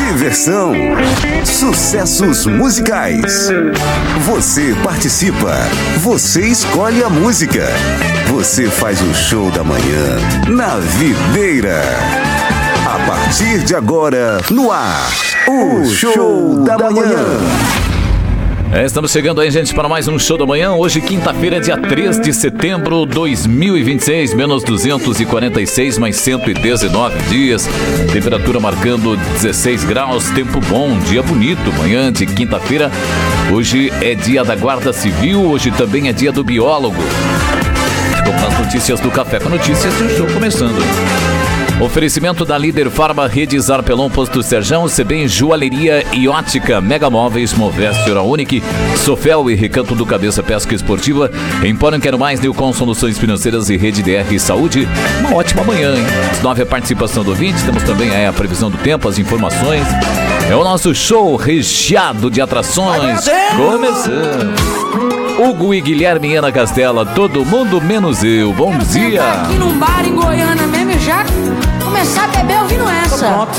diversão, sucessos musicais. Você participa, você escolhe a música, você faz o show da manhã na Videira. A partir de agora, no ar, o Show da Manhã. Estamos chegando aí, gente, para mais um Show da Manhã. Hoje, quinta-feira, dia 3 de setembro de 2026, menos 246, mais 119 dias. Temperatura marcando 16 graus, tempo bom, dia bonito. Manhã de quinta-feira. Hoje é dia da Guarda Civil, hoje também é dia do biólogo. Vamos nas notícias do Café com Notícias e o show começando. Oferecimento da Líder Farma, Rede Zarpelon, Posto Serjão, CBM, Joalheria e Ótica, Mega Móveis, Moveste, Hora Unique, Sofel e Recanto do Cabeça Pesca Esportiva, Empório Quero Mais, Nilcon Soluções Financeiras e Rede DR Saúde. Uma ótima manhã, hein? Às 9 a participação do ouvinte, temos também a previsão do tempo, as informações. É o nosso show recheado de atrações. Começando. Hugo e Guilherme Ana Castela, todo mundo menos eu. Bom dia. Aqui num bar em Goiânia mesmo, já começar a beber ouvindo essa.